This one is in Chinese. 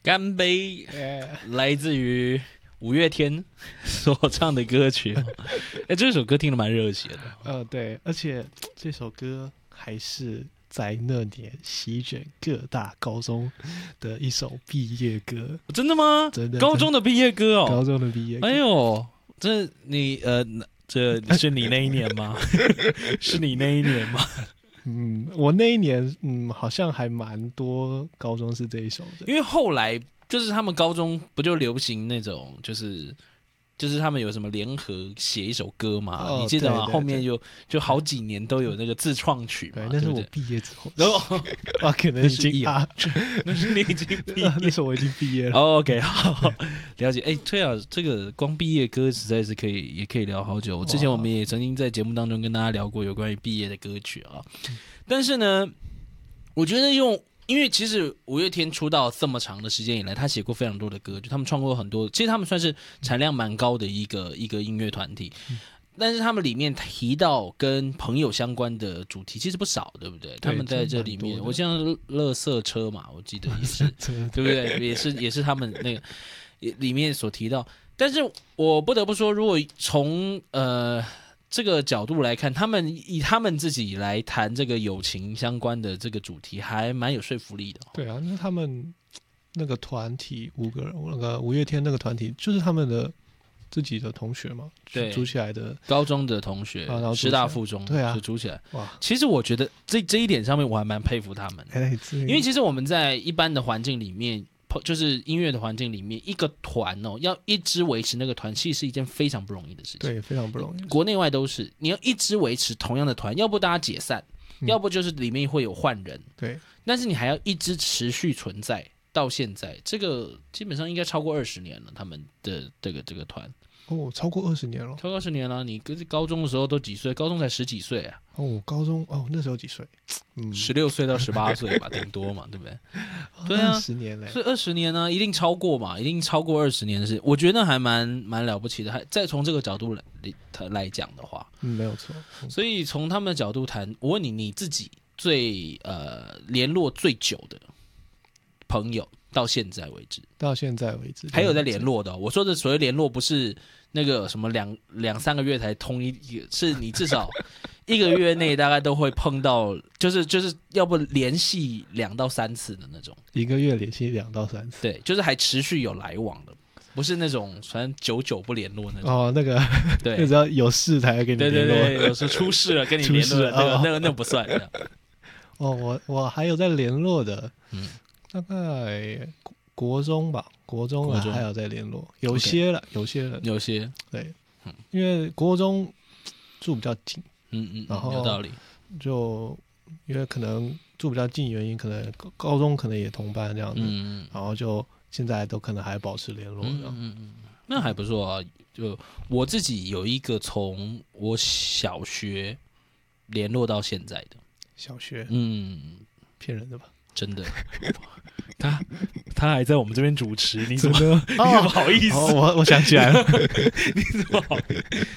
干杯，来自于五月天所唱的歌曲。这首歌听得蛮热血的。 对，而且这首歌还是在那年席卷各大高中的一首毕业歌。 真的吗？ 真的， 高中的毕业歌哦。 高中的毕业歌。 哎呦，这是你那一年吗？是你那一年吗？ 我那一年好像还蛮多高中是这一首的， 因为后来就是他们高中不就流行那种就是他们有什么联合写一首歌嘛，你记得吗？后面就好几年都有那个自创曲嘛。 对，那是我毕业之后。可能已经那是你已经毕业， 那时候我已经毕业了。 OK， 好，了解。对啊，这个光毕业歌实在是也可以聊好久。之前我们也曾经在节目当中跟大家聊过有关于毕业的歌曲啊。但是呢，我觉得因为其实五月天出道这么长的时间以来，他写过非常多的歌，就他们创作很多，其实他们算是产量蛮高的一个音乐团体。但是他们里面提到跟朋友相关的主题其实不少，对不对？他们在这里面，我像垃圾车嘛，我记得也是，对不对？也是他们那个里面所提到。但是我不得不说，如果从这个角度来看，以他们自己来谈这个友情相关的这个主题，还蛮有说服力的。 对啊，那他们那个团体5个人，那个五月天那个团体，就是他们的自己的同学嘛， 对， 组起来的高中的同学，师大附中， 对啊， 就组起来。 哇， 其实我觉得这一点上面我还蛮佩服他们的，因为其实我们在一般的环境里面。就是音乐的环境里面，一个团要一直维持那个团，其实是一件非常不容易的事情。 对，非常不容易。 国内外都是，你要一直维持同样的团，要不大家解散，要不就是里面会有换人。 对， 但是你还要一直持续存在到现在，这个基本上应该超过20年了。他们的这个团超过20年了， 超过20年了。你高中的时候都几岁？高中才10几岁啊。 高中那时候几岁 ？16岁到18岁吧，顶多嘛，对不对？对啊 ，20年嘞， 所以20年呢，一定超过嘛，一定超过20年的事，我觉得还蛮了不起的。再从这个角度来讲的话， 没有错。 所以从他们的角度谈，我问你自己最联络最久的朋友，到现在为止还有在联络的。我说的所谓联络，不是那个什么两三个月才通一，是你至少1个月内大概都会碰到，就是要不联系2到3次的那种。 1个月联系2到3次， 对，就是还持续有来往的，不是那种反正久不联络那种。 那个对， 只要有事才会跟你联络。 对，有时出事了跟你联络，那不算。 我还有在联络的，大概国中吧，国中还有在联络，有些了，对，因为国中住比较近，然后有道理， 就因为可能住比较近，原因可能高中可能也同班这样子，然后就现在都可能还保持联络， 那还不错啊。就我自己有一个从我小学联络到现在的小学，骗人的吧？ 真的，他还在我们这边主持，你怎么不好意思？ 我想起来了， 你怎么好？